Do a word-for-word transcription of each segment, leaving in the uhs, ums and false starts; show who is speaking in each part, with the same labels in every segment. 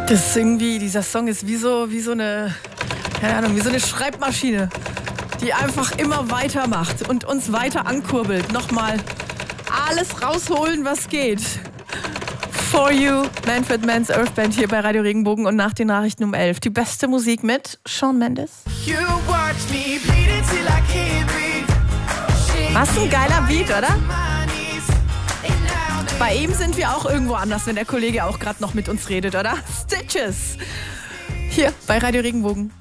Speaker 1: Das ist irgendwie, dieser Song ist wie so, wie so eine, keine Ahnung, wie so eine Schreibmaschine, die einfach immer weitermacht und uns weiter ankurbelt. Nochmal alles rausholen, was geht. For You, Manfred Mann's Earth Band hier bei Radio Regenbogen und nach den Nachrichten um elf. Die beste Musik mit Shawn Mendes. Was ein geiler Beat, oder? Bei ihm sind wir auch irgendwo anders, wenn der Kollege auch gerade noch mit uns redet, oder? Stitches. Hier bei Radio Regenbogen.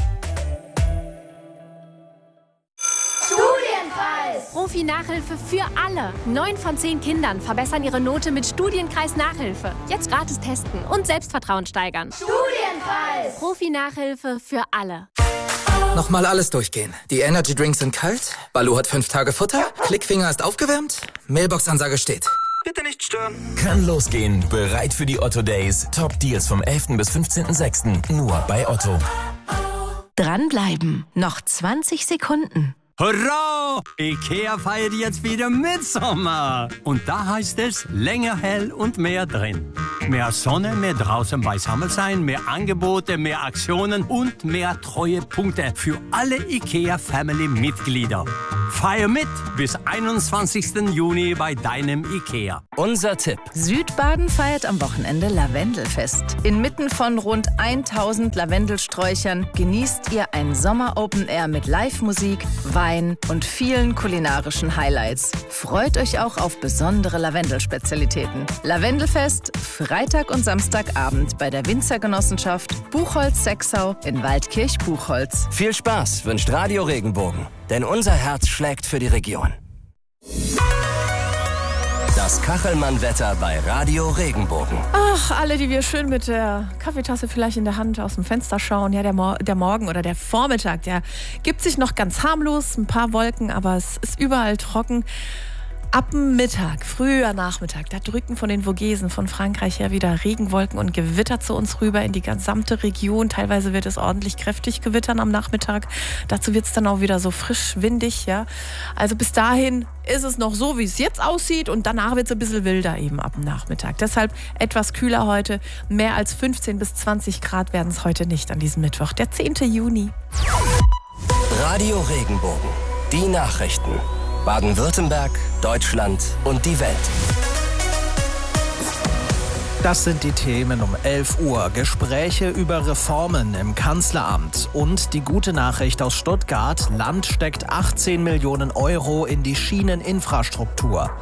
Speaker 2: Profi-Nachhilfe für alle. Neun von zehn Kindern verbessern ihre Note mit Studienkreis Nachhilfe. Jetzt gratis testen und Selbstvertrauen steigern. Studienkreis. Profi-Nachhilfe für alle.
Speaker 3: Nochmal alles durchgehen. Die Energy Drinks sind kalt, Balu hat fünf Tage Futter, Klickfinger ist aufgewärmt, Mailbox-Ansage steht. Bitte nicht stören.
Speaker 4: Kann losgehen. Bereit für die Otto Days. Top Deals vom elften bis fünfzehnten sechsten Nur bei Otto.
Speaker 5: Dranbleiben. Noch zwanzig Sekunden.
Speaker 6: Hurra! Ikea feiert jetzt wieder Mitsommer. Und da heißt es länger hell und mehr drin. Mehr Sonne, mehr draußen beisammen sein, mehr Angebote, mehr Aktionen und mehr Treuepunkte für alle Ikea-Family-Mitglieder. Feier mit bis einundzwanzigsten Juni bei deinem Ikea.
Speaker 5: Unser Tipp. Südbaden feiert am Wochenende Lavendelfest. Inmitten von rund tausend Lavendelsträuchern genießt ihr ein Sommer-Open-Air mit Live-Musik, Wein und vielen kulinarischen Highlights. Freut euch auch auf besondere Lavendelspezialitäten. Lavendelfest, Freitag und Samstagabend bei der Winzergenossenschaft Buchholz-Sexau in Waldkirch-Buchholz.
Speaker 7: Viel Spaß wünscht Radio Regenbogen, denn unser Herz schlägt für die Region. Das Kachelmann-Wetter bei Radio Regenbogen.
Speaker 1: Ach, alle, die wir schön mit der Kaffeetasse vielleicht in der Hand aus dem Fenster schauen. Ja, der, Mor- der Morgen oder der Vormittag, der gibt sich noch ganz harmlos. Ein paar Wolken, aber es ist überall trocken. Ab dem Mittag, früher Nachmittag, da drücken von den Vogesen von Frankreich her wieder Regenwolken und Gewitter zu uns rüber in die gesamte Region. Teilweise wird es ordentlich kräftig gewittern am Nachmittag. Dazu wird es dann auch wieder so frisch, windig. Ja. Also bis dahin ist es noch so, wie es jetzt aussieht und danach wird es ein bisschen wilder eben ab dem Nachmittag. Deshalb etwas kühler heute. Mehr als fünfzehn bis zwanzig Grad werden es heute nicht an diesem Mittwoch, der zehnten Juni.
Speaker 7: Radio Regenbogen. Die Nachrichten. Baden-Württemberg, Deutschland und die Welt.
Speaker 8: Das sind die Themen um elf Uhr. Gespräche über Reformen im Kanzleramt. Und die gute Nachricht aus Stuttgart. Land steckt achtzehn Millionen Euro in die Schieneninfrastruktur.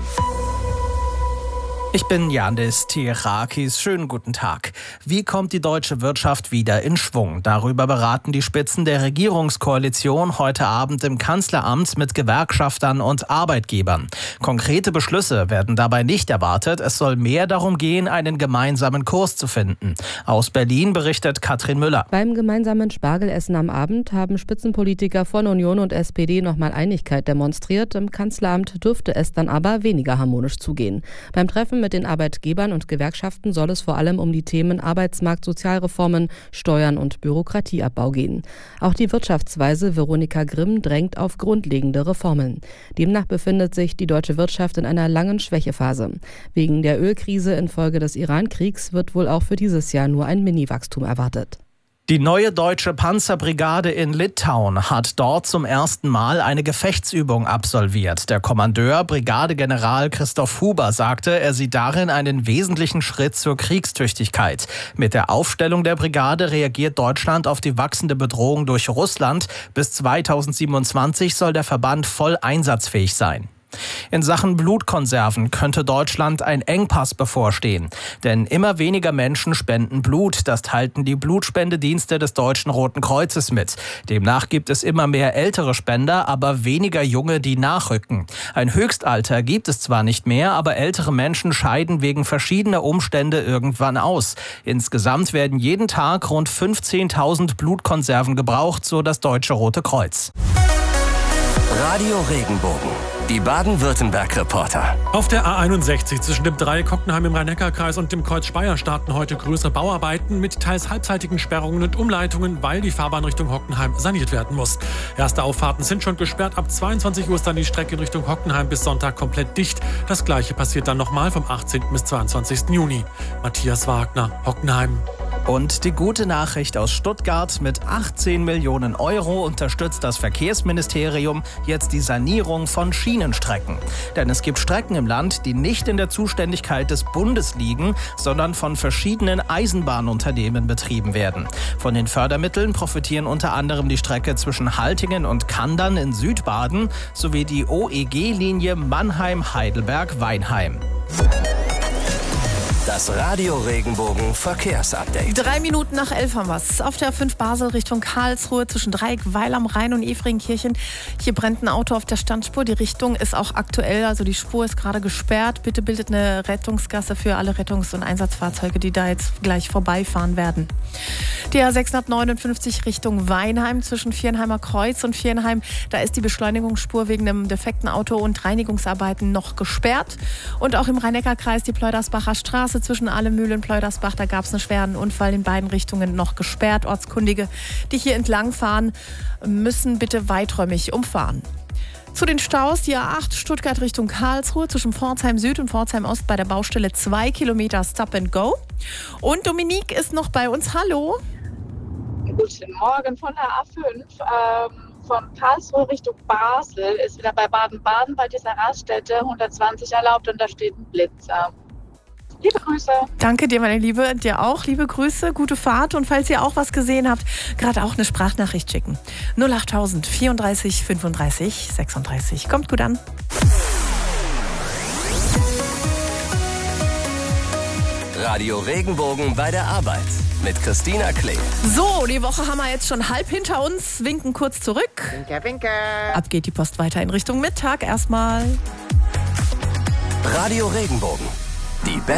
Speaker 8: Ich bin Yandis Tirakis. Schönen guten Tag. Wie kommt die deutsche Wirtschaft wieder in Schwung? Darüber beraten die Spitzen der Regierungskoalition heute Abend im Kanzleramt mit Gewerkschaftern und Arbeitgebern. Konkrete Beschlüsse werden dabei nicht erwartet. Es soll mehr darum gehen, einen gemeinsamen Kurs zu finden. Aus Berlin berichtet Katrin Müller.
Speaker 9: Beim gemeinsamen Spargelessen am Abend haben Spitzenpolitiker von Union und S P D nochmal Einigkeit demonstriert. Im Kanzleramt dürfte es dann aber weniger harmonisch zugehen. Beim Treffen mit den Arbeitgebern und Gewerkschaften soll es vor allem um die Themen Arbeitsmarkt, Sozialreformen, Steuern und Bürokratieabbau gehen. Auch die Wirtschaftsweise Veronika Grimm drängt auf grundlegende Reformen. Demnach befindet sich die deutsche Wirtschaft in einer langen Schwächephase. Wegen der Ölkrise infolge des Iran-Kriegs wird wohl auch für dieses Jahr nur ein Mini-Wachstum erwartet.
Speaker 8: Die neue deutsche Panzerbrigade in Litauen hat dort zum ersten Mal eine Gefechtsübung absolviert. Der Kommandeur, Brigadegeneral Christoph Huber, sagte, er sieht darin einen wesentlichen Schritt zur Kriegstüchtigkeit. Mit der Aufstellung der Brigade reagiert Deutschland auf die wachsende Bedrohung durch Russland. Bis zweitausendsiebenundzwanzig soll der Verband voll einsatzfähig sein. In Sachen Blutkonserven könnte Deutschland ein Engpass bevorstehen. Denn immer weniger Menschen spenden Blut. Das teilten die Blutspendedienste des Deutschen Roten Kreuzes mit. Demnach gibt es immer mehr ältere Spender, aber weniger junge, die nachrücken. Ein Höchstalter gibt es zwar nicht mehr, aber ältere Menschen scheiden wegen verschiedener Umstände irgendwann aus. Insgesamt werden jeden Tag rund fünfzehntausend Blutkonserven gebraucht, so das Deutsche Rote Kreuz.
Speaker 7: Radio Regenbogen. Die Baden-Württemberg-Reporter.
Speaker 10: Auf der A einundsechzig zwischen dem Dreieck Hockenheim im Rhein-Neckar-Kreis und dem Kreuz Speyer starten heute größere Bauarbeiten mit teils halbzeitigen Sperrungen und Umleitungen, weil die Fahrbahn Richtung Hockenheim saniert werden muss. Erste Auffahrten sind schon gesperrt. Ab zweiundzwanzig Uhr ist dann die Strecke in Richtung Hockenheim bis Sonntag komplett dicht. Das Gleiche passiert dann nochmal vom achtzehnten bis zweiundzwanzigsten Juni. Matthias Wagner, Hockenheim.
Speaker 8: Und die gute Nachricht aus Stuttgart: Mit achtzehn Millionen Euro unterstützt das Verkehrsministerium jetzt die Sanierung von Schienenstrecken. Denn es gibt Strecken im Land, die nicht in der Zuständigkeit des Bundes liegen, sondern von verschiedenen Eisenbahnunternehmen betrieben werden. Von den Fördermitteln profitieren unter anderem die Strecke zwischen Haltingen und Kandern in Südbaden sowie die O E G-Linie Mannheim-Heidelberg-Weinheim.
Speaker 7: Das Radio Regenbogen Verkehrsupdate.
Speaker 1: Drei Minuten nach elf haben wir es. Auf der A fünf Basel Richtung Karlsruhe zwischen Dreieckweil am Rhein und Efringkirchen. Hier brennt ein Auto auf der Standspur. Die Richtung ist auch aktuell, also die Spur ist gerade gesperrt. Bitte bildet eine Rettungsgasse für alle Rettungs- und Einsatzfahrzeuge, die da jetzt gleich vorbeifahren werden. Die A sechshundertneunundfünfzig Richtung Weinheim zwischen Viernheimer Kreuz und Viernheim. Da ist die Beschleunigungsspur wegen einem defekten Auto und Reinigungsarbeiten noch gesperrt. Und auch im Rhein-Neckar-Kreis die Pleudersbacher Straße zwischen Ahlemühle und Pleudersbach. Da gab es einen schweren Unfall in beiden Richtungen noch gesperrt. Ortskundige, die hier entlang fahren, müssen bitte weiträumig umfahren. Zu den Staus: die A acht Stuttgart Richtung Karlsruhe zwischen Pforzheim Süd und Pforzheim Ost bei der Baustelle zwei Kilometer Stop and Go. Und Dominique ist noch bei uns. Hallo.
Speaker 11: Guten Morgen von der A fünf. Ähm, von Karlsruhe Richtung Basel ist wieder bei Baden-Baden bei dieser Raststätte hundertzwanzig erlaubt und da steht ein Blitzer. Liebe Grüße.
Speaker 1: Danke dir, meine Liebe. Dir auch liebe Grüße, gute Fahrt. Und falls ihr auch was gesehen habt, gerade auch eine Sprachnachricht schicken. null achttausend vierunddreißig fünfunddreißig sechsunddreißig. Kommt gut an.
Speaker 7: Radio Regenbogen bei der Arbeit mit Christina Klee.
Speaker 1: So, die Woche haben wir jetzt schon halb hinter uns. Winken kurz zurück.
Speaker 12: Winker, winker.
Speaker 1: Ab geht die Post weiter in Richtung Mittag. Erstmal
Speaker 7: Radio Regenbogen. Die